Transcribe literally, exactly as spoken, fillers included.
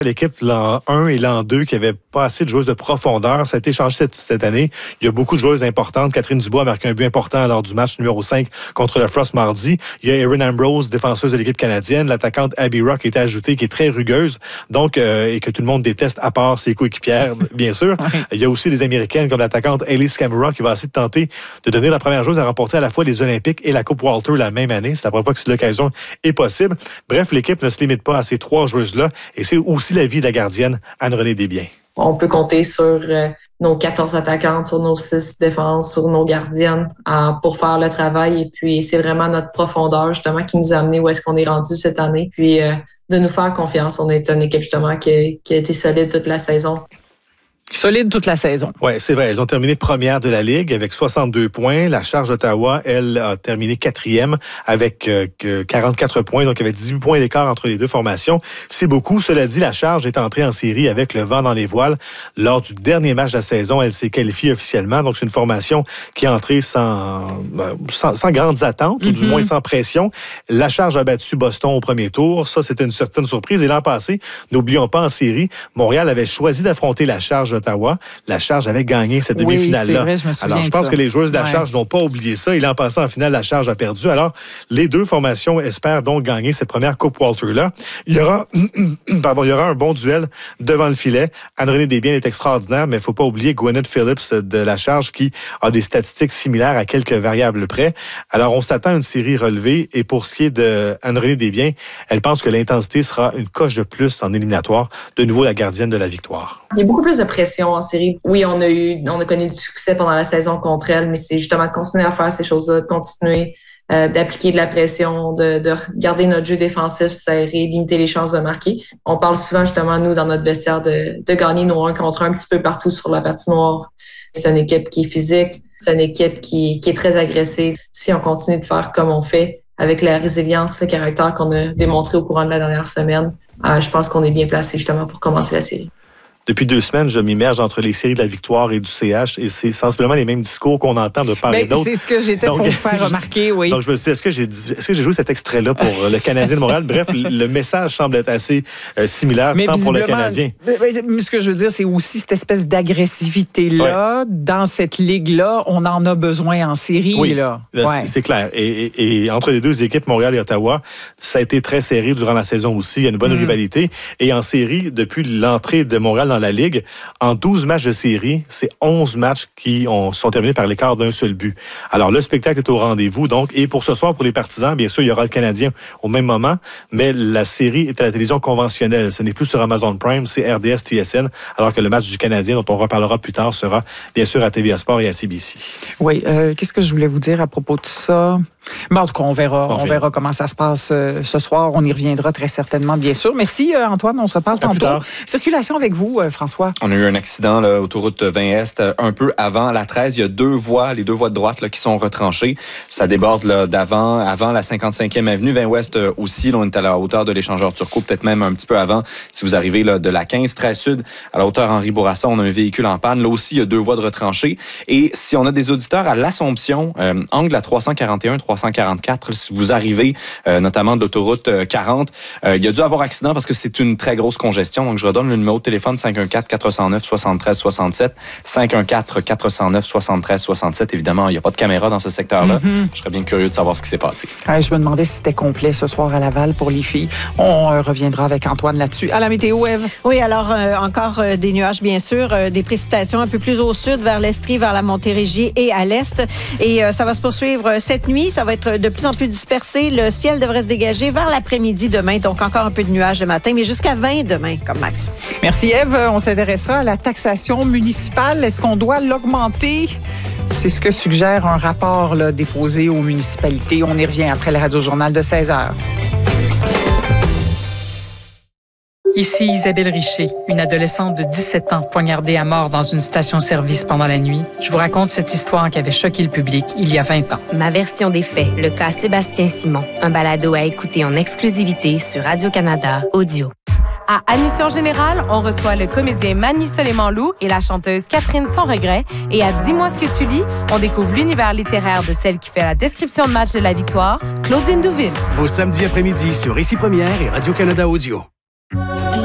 L'équipe l'an un et l'an deux qui n'avaient pas assez de joueuses de profondeur, ça a été changé cette, cette année. Il y a beaucoup de joueuses importantes. Catherine Dubois a marqué un but important lors du match numéro cinq contre le Frost mardi. Il y a Erin Ambrose, défenseuse de l'équipe canadienne. L'attaquante Abby Rock a été ajoutée, qui est très rugueuse, donc euh, et que tout le monde déteste, à part ses coéquipières, bien sûr. Oui. Il y a aussi des Américaines comme l'attaquante Hailey Skamura qui va essayer de tenter de devenir la première joueuse à remporter à la fois les Olympiques et la Coupe Walter la même année. C'est la première fois que l'occasion est possible. Bref, l'équipe ne se limite pas à ces trois joueuses-là et c'est aussi la vie de la gardienne Anne-Renée Desbiens. On peut compter sur euh, nos quatorze attaquantes, sur nos six défenses, sur nos gardiennes euh, pour faire le travail. Et puis, c'est vraiment notre profondeur, justement, qui nous a amené où est-ce qu'on est rendu cette année. Puis, euh, de nous faire confiance. On est une équipe, justement, qui, qui a été solide toute la saison. Solide toute la saison. Oui, c'est vrai. Elles ont terminé première de la Ligue avec soixante-deux points. La Charge d'Ottawa, elle, a terminé quatrième avec euh, quarante-quatre points. Donc, il y avait dix-huit points d'écart entre les deux formations. C'est beaucoup. Cela dit, la Charge est entrée en série avec le vent dans les voiles. Lors du dernier match de la saison, elle s'est qualifiée officiellement. Donc, c'est une formation qui est entrée sans, sans, sans grandes attentes, mm-hmm. ou du moins sans pression. La Charge a battu Boston au premier tour. Ça, c'était une certaine surprise. Et l'an passé, n'oublions pas, en série, Montréal avait choisi d'affronter la Charge Ottawa. La Charge avait gagné cette demi-finale-là. Oui, c'est vrai, je me souviens. Alors, je pense ça. que les joueuses de la ouais. Charge n'ont pas oublié ça. Et l'an passé, en finale, la Charge a perdu. Alors, les deux formations espèrent donc gagner cette première Coupe Walter-là. Il y aura, pardon, il y aura un bon duel devant le filet. Anne-Renée Desbiens est extraordinaire, mais il ne faut pas oublier Gwyneth Phillips de la Charge qui a des statistiques similaires à quelques variables près. Alors, on s'attend à une série relevée. Et pour ce qui est de Anne-Renée Desbiens, elle pense que l'intensité sera une coche de plus en éliminatoire. De nouveau, la gardienne de la victoire. Il y a beaucoup plus de pression en série. Oui, on a eu, on a connu du succès pendant la saison contre elle, mais c'est justement de continuer à faire ces choses-là, de continuer euh, d'appliquer de la pression, de, de garder notre jeu défensif serré, limiter les chances de marquer. On parle souvent justement, nous, dans notre vestiaire, de, de gagner nos un contre un un petit peu partout sur la patinoire. C'est une équipe qui est physique, c'est une équipe qui, qui est très agressive. Si on continue de faire comme on fait, avec la résilience, le caractère qu'on a démontré au courant de la dernière semaine, euh, je pense qu'on est bien placé justement pour commencer la série. Depuis deux semaines, je m'immerge entre les séries de la victoire et du C H et c'est sensiblement les mêmes discours qu'on entend de part et d'autre. C'est ce que j'étais donc, pour vous faire remarquer, oui. Donc, je me suis dit, est-ce que j'ai, est-ce que j'ai joué cet extrait-là pour le Canadien de Montréal? Bref, le message semble être assez euh, similaire, mais tant pour le Canadien. Mais ce que je veux dire, c'est aussi cette espèce d'agressivité-là. Ouais. Dans cette ligue-là, on en a besoin en série. Oui, là. là ouais. c'est clair. Et, et, et entre les deux équipes, Montréal et Ottawa, ça a été très serré durant la saison aussi. Il y a une bonne mmh. rivalité. Et en série, depuis l'entrée de Montréal dans la Ligue, en douze matchs de série, c'est onze matchs qui ont, sont terminés par l'écart d'un seul but. Alors, le spectacle est au rendez-vous, donc. Et pour ce soir, pour les partisans, bien sûr, il y aura le Canadien au même moment, mais la série est à la télévision conventionnelle. Ce n'est plus sur Amazon Prime, c'est R D S T S N, alors que le match du Canadien, dont on reparlera plus tard, sera bien sûr à T V A Sport et à C B C. Oui, euh, qu'est-ce que je voulais vous dire à propos de ça? Mais en tout cas, on verra, on verra comment ça se passe euh, ce soir. On y reviendra très certainement, bien sûr. Merci, euh, Antoine. On se reparle à tantôt. Circulation avec vous, euh, François. On a eu un accident, là, autoroute vingt Est, un peu avant la treize. Il y a deux voies, les deux voies de droite là, qui sont retranchées. Ça déborde là, d'avant, avant la cinquante-cinquième avenue. vingt Ouest euh, aussi, là, on est à la hauteur de l'échangeur Turcot, peut-être même un petit peu avant. Si vous arrivez là, de la quinze treize Sud, à la hauteur Henri Bourassa, on a un véhicule en panne. Là aussi, il y a deux voies de retranchées. Et si on a des auditeurs à l'Assomption, euh, angle à trois cent quarante et un trois cent quarante-quatre, si vous arrivez euh, notamment de l'autoroute euh, quarante, euh, il y a dû avoir accident parce que c'est une très grosse congestion. Donc, je redonne le numéro de téléphone cinq un quatre quatre zéro neuf soixante-treize soixante-sept. cinq un quatre quatre zéro neuf soixante-treize soixante-sept. Évidemment, il n'y a pas de caméra dans ce secteur-là. Mm-hmm. Je serais bien curieux de savoir ce qui s'est passé. Ouais, je me demandais si c'était complet ce soir à Laval pour les filles. On euh, reviendra avec Antoine là-dessus. À la météo, Ève? Oui, alors euh, encore euh, des nuages, bien sûr. Euh, des précipitations un peu plus au sud, vers l'Estrie, vers la Montérégie et à l'est. Et euh, ça va se poursuivre cette nuit. Ça va être de plus en plus dispersé. Le ciel devrait se dégager vers l'après-midi demain. Donc, encore un peu de nuages le matin, mais jusqu'à vingt demain, comme max. Merci, Ève. On s'intéressera à la taxation municipale. Est-ce qu'on doit l'augmenter? C'est ce que suggère un rapport là, déposé aux municipalités. On y revient après le Radio-Journal de seize heures. Ici Isabelle Richer, une adolescente de dix-sept ans poignardée à mort dans une station-service pendant la nuit. Je vous raconte cette histoire qui avait choqué le public il y a vingt ans. Ma version des faits, le cas Sébastien Simon. Un balado à écouter en exclusivité sur Radio-Canada Audio. À Admission Générale, on reçoit le comédien Manny Soleiman-Loup et la chanteuse Catherine Sans Regret. Et à Dis-moi ce que tu lis, on découvre l'univers littéraire de celle qui fait la description de match de la victoire, Claudine Douville. Vos samedis après-midi sur Ici Première et Radio-Canada Audio.